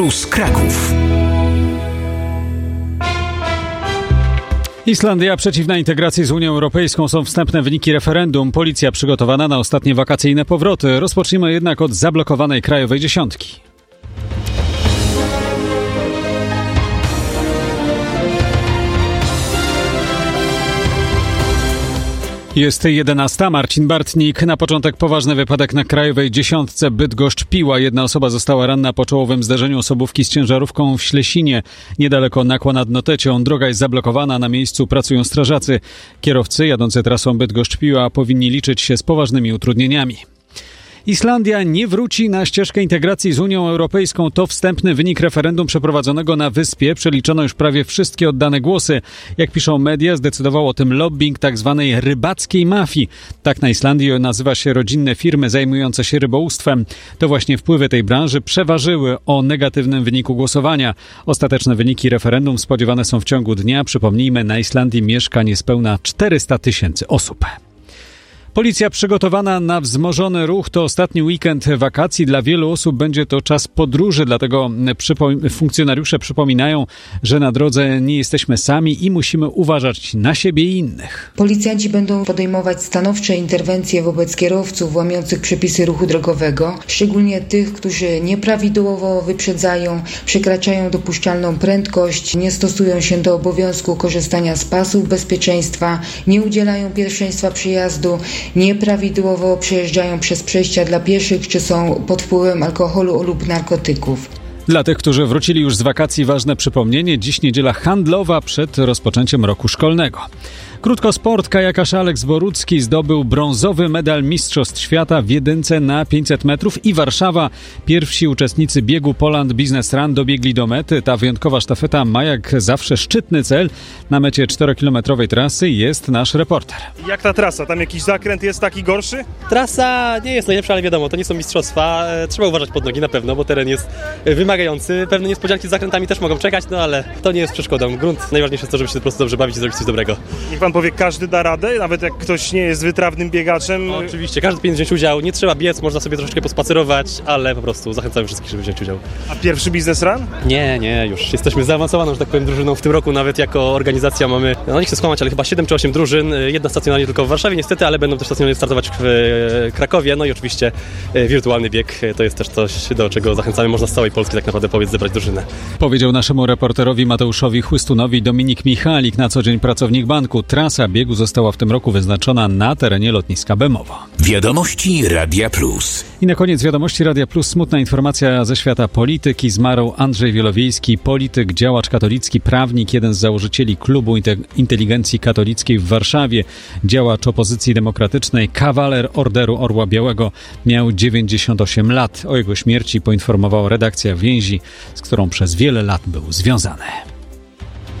Plus Kraków. Islandia przeciwna integracji z Unią Europejską. Są wstępne wyniki referendum. Policja przygotowana na ostatnie wakacyjne powroty. Rozpocznijmy jednak od zablokowanej krajowej dziesiątki. Jest 11. Marcin Bartnik. Na początek poważny wypadek na krajowej dziesiątce Bydgoszcz-Piła. Jedna osoba została ranna po czołowym zderzeniu osobówki z ciężarówką w Ślesinie, niedaleko Nakła nad Notecią. Droga jest zablokowana, na miejscu pracują strażacy. Kierowcy jadący trasą Bydgoszcz-Piła powinni liczyć się z poważnymi utrudnieniami. Islandia nie wróci na ścieżkę integracji z Unią Europejską. To wstępny wynik referendum przeprowadzonego na wyspie. Przeliczono już prawie wszystkie oddane głosy. Jak piszą media, zdecydował o tym lobbying tzw. rybackiej mafii. Tak na Islandii nazywa się rodzinne firmy zajmujące się rybołówstwem. To właśnie wpływy tej branży przeważyły o negatywnym wyniku głosowania. Ostateczne wyniki referendum spodziewane są w ciągu dnia. Przypomnijmy, na Islandii mieszka niespełna 400 000 osób. Policja przygotowana na wzmożony ruch. To ostatni weekend wakacji. Dla wielu osób będzie to czas podróży, dlatego funkcjonariusze przypominają, że na drodze nie jesteśmy sami i musimy uważać na siebie i innych. Policjanci będą podejmować stanowcze interwencje wobec kierowców łamiących przepisy ruchu drogowego, szczególnie tych, którzy nieprawidłowo wyprzedzają, przekraczają dopuszczalną prędkość, nie stosują się do obowiązku korzystania z pasów bezpieczeństwa, nie udzielają pierwszeństwa przejazdu, nieprawidłowo przejeżdżają przez przejścia dla pieszych, czy są pod wpływem alkoholu lub narkotyków. Dla tych, którzy wrócili już z wakacji, ważne przypomnienie. Dziś niedziela handlowa przed rozpoczęciem roku szkolnego. Krótko sport. Kajakarz Aleks Borucki zdobył brązowy medal Mistrzostw Świata w jedynce na 500 metrów i Warszawa. Pierwsi uczestnicy biegu Poland Business Run dobiegli do mety. Ta wyjątkowa sztafeta ma jak zawsze szczytny cel. Na mecie 4-kilometrowej trasy jest nasz reporter. Jak ta trasa? Tam jakiś zakręt jest taki gorszy? Trasa nie jest najlepsza, ale wiadomo, to nie są mistrzostwa. Trzeba uważać pod nogi na pewno, bo teren jest wymagający. Pewne niespodzianki z zakrętami też mogą czekać, no ale to nie jest przeszkodą. Grunt najważniejsze jest to, żeby się po prostu dobrze bawić i zrobić coś dobrego. Niech pan powie, każdy da radę? Nawet jak ktoś nie jest wytrawnym biegaczem? No, oczywiście, każdy powinien wziąć udział. Nie trzeba biec, można sobie troszeczkę pospacerować, ale po prostu zachęcamy wszystkich, żeby wziąć udział. A pierwszy Business Run? Nie, już jesteśmy zaawansowaną, że tak powiem, drużyną w tym roku. Nawet jako organizacja mamy, no nie chcę skłamać, ale chyba 7 czy 8 drużyn. Jedna stacjonarnie tylko w Warszawie niestety, ale będą też stacjonarnie startować w Krakowie. No i oczywiście wirtualny bieg to jest też coś, do czego zachęcamy. Można z całej Polski tak naprawdę zebrać drużynę. Powiedział naszemu reporterowi Mateuszowi Chłystunowi Dominik Michalik, na co dzień pracownik banku. Trasa biegu została w tym roku wyznaczona na terenie lotniska Bemowo. Wiadomości Radia Plus. I na koniec wiadomości Radia Plus smutna informacja ze świata polityki. Zmarł Andrzej Wielowiejski, polityk, działacz katolicki, prawnik, jeden z założycieli Klubu Inteligencji Katolickiej w Warszawie, działacz opozycji demokratycznej, kawaler Orderu Orła Białego. Miał 98 lat. O jego śmierci poinformowała redakcja Więzi, z którą przez wiele lat był związany.